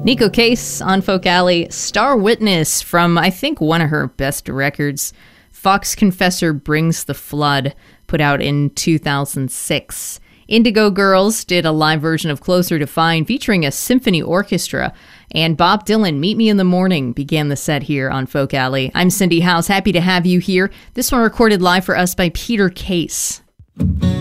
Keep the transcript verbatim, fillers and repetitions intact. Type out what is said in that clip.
Neko Case on Folk Alley. Star Witness from, I think, one of her best records. Fox Confessor Brings the Flood, put out in two thousand six. Indigo Girls did a live version of Closer to Fine featuring a symphony orchestra. And Bob Dylan, Meet Me in the Morning, began the set here on Folk Alley. I'm Cindy House, happy to have you here. This one recorded live for us by Peter Case.